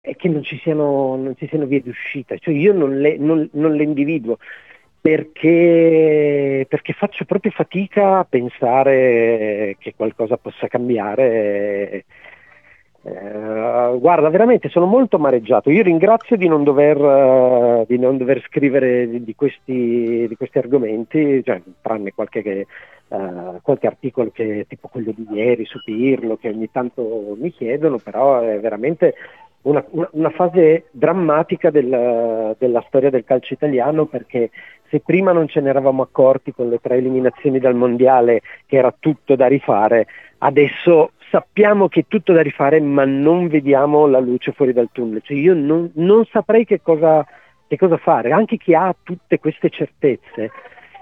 è che non ci siano vie d'uscita, cioè io non le individuo perché faccio proprio fatica a pensare che qualcosa possa cambiare. Guarda, veramente sono molto amareggiato. Io ringrazio di non dover scrivere di questi argomenti, cioè, tranne qualche articolo tipo quello di ieri su Pirlo che ogni tanto mi chiedono, però è veramente una fase drammatica della storia del calcio italiano, perché se prima non ce ne eravamo accorti con le 3 eliminazioni dal mondiale che era tutto da rifare, adesso sappiamo che è tutto da rifare, ma non vediamo la luce fuori dal tunnel. Cioè io non saprei che cosa fare. Anche chi ha tutte queste certezze,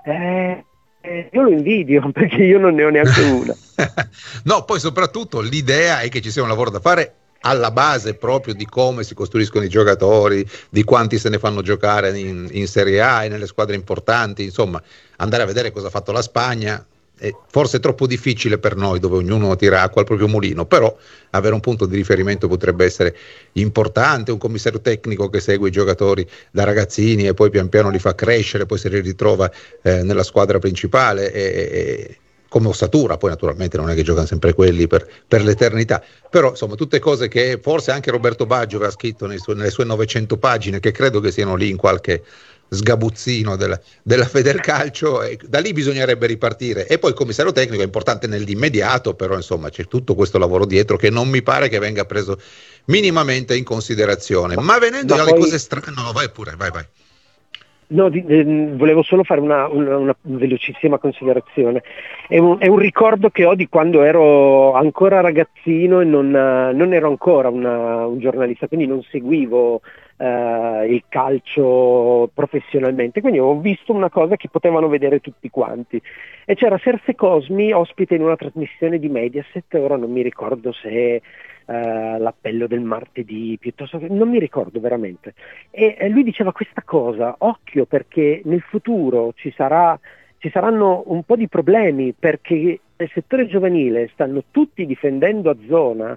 io lo invidio perché io non ne ho neanche una. No, poi soprattutto l'idea è che ci sia un lavoro da fare alla base proprio di come si costruiscono i giocatori, di quanti se ne fanno giocare in Serie A e nelle squadre importanti, insomma, andare a vedere cosa ha fatto la Spagna. Forse è troppo difficile per noi, dove ognuno tira acqua al proprio mulino, però avere un punto di riferimento potrebbe essere importante, un commissario tecnico che segue i giocatori da ragazzini e poi pian piano li fa crescere, poi se li ritrova nella squadra principale come ossatura. Poi naturalmente non è che giocano sempre quelli per l'eternità, però insomma tutte cose che forse anche Roberto Baggio aveva scritto nelle sue 900 pagine, che credo che siano lì in qualche sgabuzzino della Federcalcio, e da lì bisognerebbe ripartire. E poi il commissario tecnico è importante nell'immediato, però insomma c'è tutto questo lavoro dietro che non mi pare che venga preso minimamente in considerazione. Ma venendo Ma alle poi cose strane, no, vai pure, vai. no, volevo solo fare una velocissima considerazione. È un ricordo che ho di quando ero ancora ragazzino e non ero ancora un giornalista, quindi non seguivo il calcio professionalmente, quindi ho visto una cosa che potevano vedere tutti quanti. E c'era Serse Cosmi ospite in una trasmissione di Mediaset, ora non mi ricordo se l'appello del martedì, piuttosto che non mi ricordo veramente. E lui diceva questa cosa: occhio, perché nel futuro ci saranno un po' di problemi, perché nel settore giovanile stanno tutti difendendo a zona,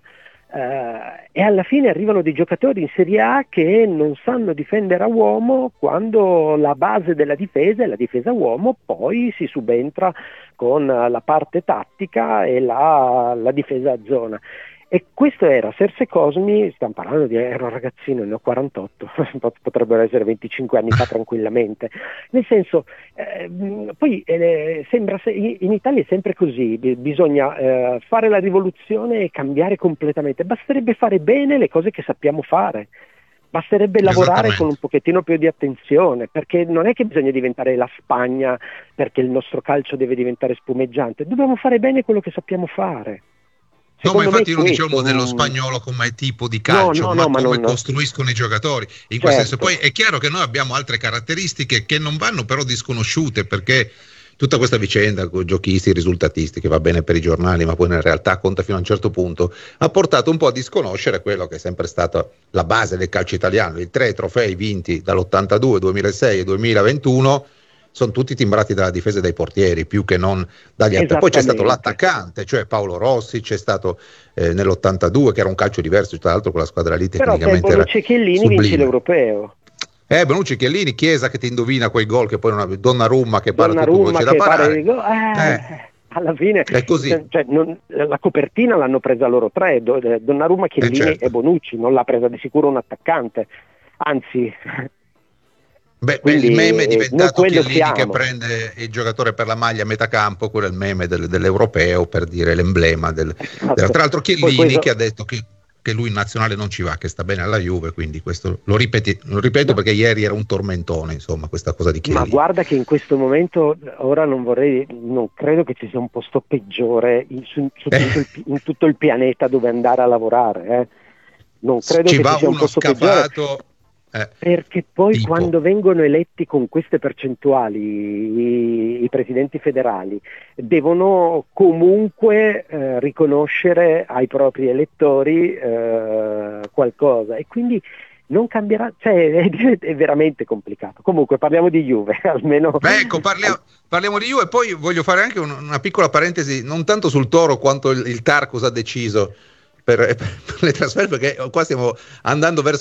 e alla fine arrivano dei giocatori in Serie A che non sanno difendere a uomo, quando la base della difesa è la difesa a uomo, poi si subentra con la parte tattica e la difesa a zona. E questo era Serse Cosmi, stiamo parlando ero un ragazzino, ne ho 48, potrebbero essere 25 anni fa tranquillamente. Nel senso, poi sembra in Italia è sempre così, bisogna fare la rivoluzione e cambiare completamente. Basterebbe fare bene le cose che sappiamo fare. Basterebbe lavorare con un Esattamente. pochettino più di attenzione, perché non è che bisogna diventare la Spagna perché il nostro calcio deve diventare spumeggiante, dobbiamo fare bene quello che sappiamo fare. No, ma Secondo me è infatti non questo. diciamo dello spagnolo come tipo di No, calcio, no, ma no, ma come non. costruiscono i giocatori. In questo senso, poi Certo, è chiaro che noi abbiamo altre caratteristiche che non vanno però disconosciute, perché tutta questa vicenda con giochisti risultatisti, che va bene per i giornali, ma poi nella realtà conta fino a un certo punto, ha portato un po' a disconoscere quello che è sempre stata la base del calcio italiano. I 3 trofei vinti dall'82, 2006 e 2021 sono tutti timbrati dalla difesa dei portieri più che non dagli attaccanti. Poi c'è stato esattamente. l'attaccante, cioè Paolo Rossi, c'è stato nell'82, che era un calcio diverso, tra l'altro quella squadra lì Però se tecnicamente era Bonucci e Chiellini vinci sublime. l'Europeo. Bonucci, Chiellini, Chiesa che ti indovina quei gol, che poi non Donnarumma che para tutto quello che Donnarumma c'è da che pare parare. di gol, alla fine È così, cioè, la copertina l'hanno presa loro tre, Donnarumma, Chiellini e certo. Bonucci, non l'ha presa di sicuro un attaccante, anzi, Beh, il quindi meme è noi diventato quello Chiellini che siamo. prende il giocatore per la maglia a metà campo, quello è il meme dell'europeo, per dire l'emblema Esatto. tra l'altro Poi Chiellini che questo, ha detto che lui in nazionale non ci va, che sta bene alla Juve, quindi questo lo ripeto no, perché ieri era un tormentone, insomma, questa cosa di ma Chiellini. guarda che in questo momento ora non credo che ci sia un posto peggiore in tutto il pianeta dove andare a lavorare. Non credo Ci che ci va sia un uno posto peggiore, scavato, perché poi tipo. quando vengono eletti con queste percentuali i presidenti federali devono comunque riconoscere ai propri elettori qualcosa, e quindi non cambierà, cioè è veramente complicato. Comunque parliamo di Juve, almeno. Beh, ecco, parliamo di Juve, e poi voglio fare anche una piccola parentesi, non tanto sul Toro quanto il TAR cosa ha deciso, per le trasferte, perché qua stiamo andando verso